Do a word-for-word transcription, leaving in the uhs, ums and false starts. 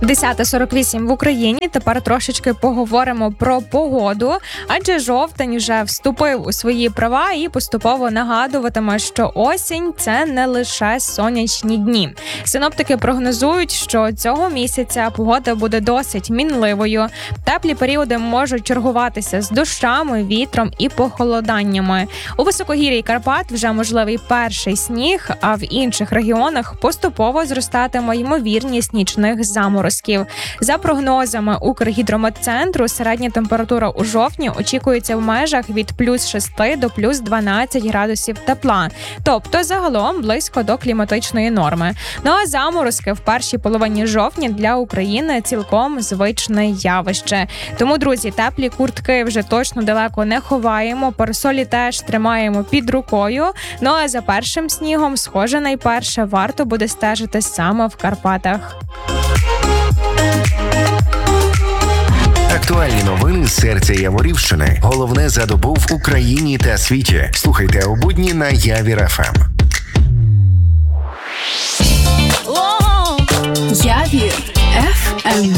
десята сорок вісім в Україні. Тепер трошечки поговоримо про погоду, адже жовтень вже вступив у свої права і поступово нагадуватиме, що осінь – це не лише сонячні дні. Синоптики прогнозують, що цього місяця погода буде досить мінливою. Теплі періоди можуть чергуватися з дощами, вітром і похолоданнями. У високогір'ї Карпат вже можливий перший сніг, а в інших регіонах поступово зростатиме ймовірність нічних заморозків. За прогнозами Укргідрометцентру, середня температура у жовтні очікується в межах від плюс шести до плюс дванадцять градусів тепла, тобто загалом близько до кліматичної норми. Ну а заморозки в першій половині жовтня для України цілком звичне явище. Тому, друзі, теплі куртки вже точно далеко не ховаємо, парасолі теж тримаємо під рукою. Ну а за першим снігом, схоже, найперше варто буде стежити саме в Карпатах. Актуальні новини з серця Яворівщини. Головне за добу в Україні та світі. Слухайте у будні на Явір еф ем. Явір еф ем.